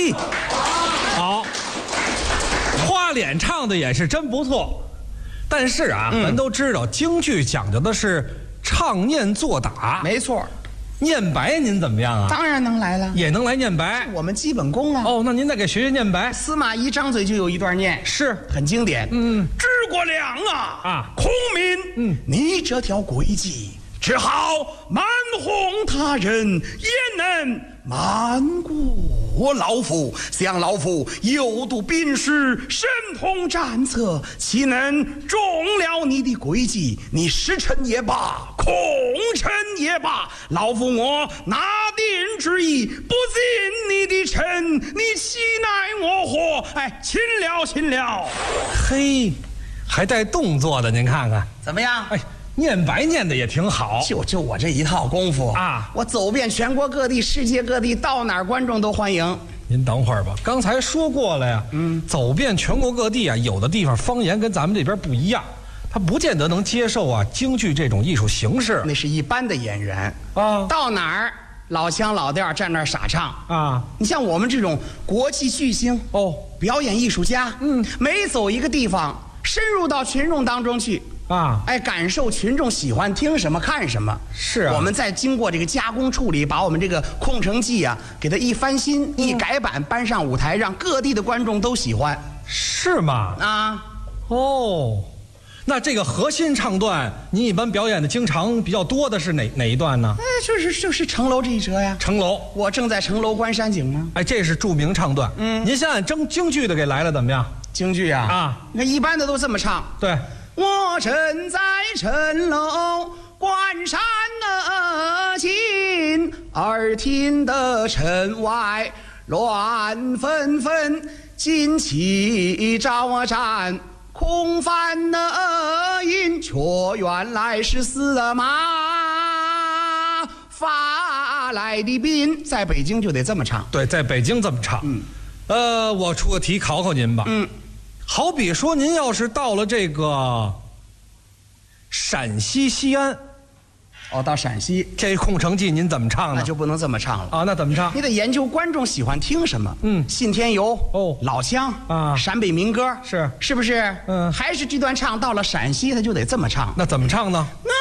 嘿，好，花脸唱的也是真不错，但是啊，咱都知道京剧讲究的是唱念做打， 没错。 念白您怎么样啊？ 当然能来了， 也能来念白， 我们基本功啊。 哦，那您再给学学念白。 司马懿张嘴就有一段念， 是很经典。知国良啊， 孔明，你这条诡计，只好瞒哄他人，也能瞒过老夫。想老夫有读兵书，神通战策，岂能中了你的诡计？你时辰也罢，空辰也罢，老夫我拿定主意，不进你的城，你岂奈我何？哎，擒了，擒了！ 嘿，还带动作的，您看看怎么样？ 哎，念白念的也挺好。 就我这一套功夫啊， 我走遍全国各地、世界各地，到哪儿观众都欢迎。 您等会儿吧，刚才说过了呀。走遍全国各地啊，有的地方方言跟咱们这边不一样，他不见得能接受啊京剧这种艺术形式。 那是一般的演员啊， 到哪儿老腔老调站那儿傻唱啊。 你像我们这种国际巨星哦， 表演艺术家，每走一个地方，深入到群众当中去。哎，感受群众喜欢听什么看什么。 是啊， 我们再经过这个加工处理，把我们这个空城计啊，给它一翻新、一改版，搬上舞台，让各地的观众都喜欢。 是吗？ 啊， 哦，那这个核心唱段，你一般表演的经常比较多的是哪一段呢？ 哎，就是城楼这一折呀。 城楼， 我正在城楼观山景吗？ 哎，这是著名唱段。您先按京剧的给来了，怎么样？ 京剧啊，你看一般的都这么唱。 对。 我正在城楼观山景，耳听得城外乱纷纷，旌旗招展，空翻音，却原来是司马发来的兵。在北京就得这么唱。 对，在北京这么唱。我出个题考考您吧。好比说，您要是到了这个陕西西安， 到陕西， 这空城计您怎么唱呢？ 那就不能这么唱了啊！那怎么唱？ 你得研究观众喜欢听什么。信天游老腔啊，陕北民歌是不是？还是这段唱到了陕西，他就得这么唱。 那怎么唱呢？ 那